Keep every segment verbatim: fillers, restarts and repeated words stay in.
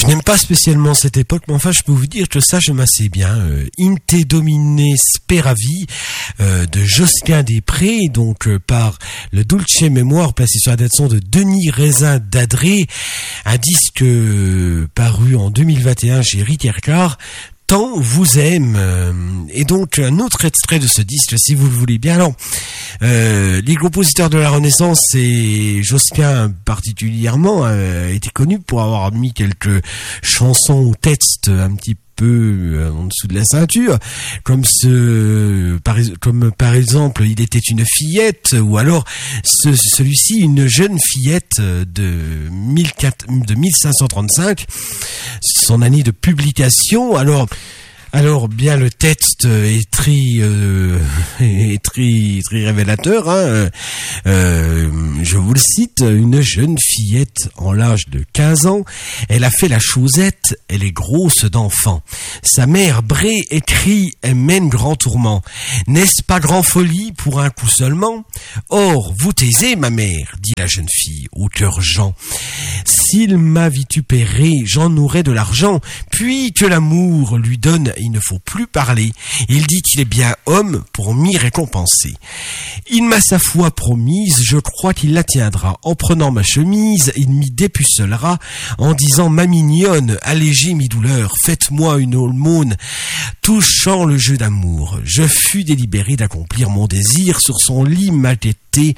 Je n'aime pas spécialement cette époque, mais enfin je peux vous dire que ça j'aime assez bien. Euh, Inte Domine Speravi euh, de Jocelyn Després, donc euh, par le Dulce Mémoire, placé sur la date son de Denis Raisin d'Adré, un disque euh, paru en deux mille vingt et un chez Rittercar. Tant vous aime. Et donc un autre extrait de ce disque, si vous le voulez bien. Alors, euh, les compositeurs de la Renaissance, et Jocelyn particulièrement, euh, était connu pour avoir mis quelques chansons ou textes un petit peu peu en dessous de la ceinture, comme ce, par, comme par exemple Il était une fillette, ou alors ce, celui-ci une jeune fillette de, mille quatre, de mille cinq cent trente-cinq, son année de publication. Alors Alors bien le texte est très euh, est très très révélateur. Hein. Euh, je vous le cite: une jeune fillette en l'âge de quinze ans, elle a fait la chosette, elle est grosse d'enfant. Sa mère bré écrit, elle mène grand tourment. N'est-ce pas grand folie pour un coup seulement? Or vous taisez ma mère, dit la jeune fille au cœur Jean. S'il m'a vitupéré, j'en aurais de l'argent, puis que l'amour lui donne, il ne faut plus parler. Il dit qu'il est bien homme pour m'y récompenser. Il m'a sa foi promise, je crois qu'il la tiendra. En prenant ma chemise, il m'y dépucelera, en disant: ma mignonne, allégez mes douleurs, faites-moi une aumône, touchant le jeu d'amour. Je fus délibéré d'accomplir mon désir, sur son lit maltraité,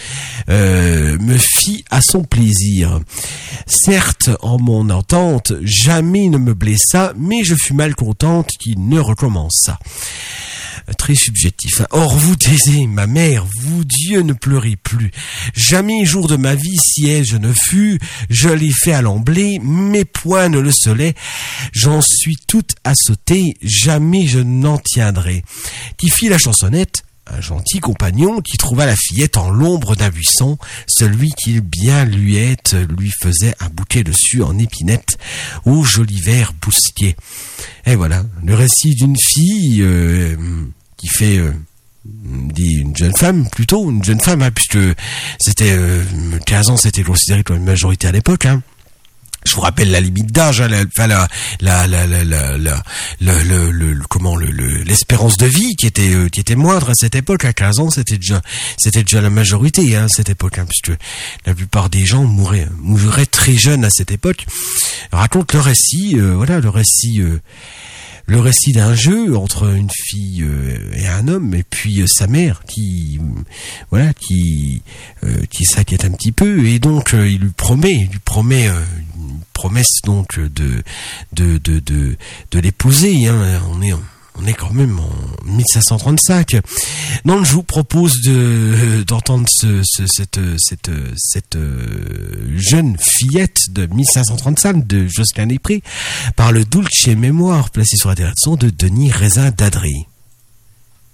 euh, me fit à son plaisir. Certes, en mon entente, jamais ne me blessa, mais je fus mal contente qu'il ne recommença. Très subjectif. Or vous taisez, ma mère, vous Dieu ne pleurez plus. Jamais jour de ma vie siège ne fut, je l'ai fait à l'emblée, mes poings ne le solaient, j'en suis toute assautée, jamais je n'en tiendrai. Qui fit la chansonnette? Un gentil compagnon qui trouva la fillette en l'ombre d'un buisson, celui qui bien luette lui faisait un bouquet dessus en épinette au joli vert bousquier. Et voilà, le récit d'une fille euh, qui fait... Euh, dit une jeune femme, plutôt, une jeune femme, hein, puisque c'était euh, quinze ans, c'était considéré comme une majorité à l'époque, hein. Je vous rappelle la limite d'âge, hein, la, la, la, la, la, la, la, le, le, le, le, comment, le, le, l'espérance de vie qui était, euh, qui était moindre à cette époque. À quinze ans, c'était déjà, c'était déjà la majorité, hein, à cette époque, hein, puisque la plupart des gens mouraient, mouraient très jeunes à cette époque. Raconte le récit, euh, voilà, le récit, euh, le récit d'un jeu entre une fille euh, et un homme, et puis euh, sa mère qui, euh, voilà, qui, euh, qui s'inquiète un petit peu, et donc euh, il lui promet, il lui promet euh, une promesse donc de, de, de, de, de l'épouser. Hein. On est On est quand même en mille cinq cent trente-cinq. Donc je vous propose de d'entendre ce, ce, cette, cette, cette jeune fillette de mille cinq cent trente-cinq de Jocelyn Després par le Dulce Mémoire, placé sur la direction de Denis Raisin d'Adré.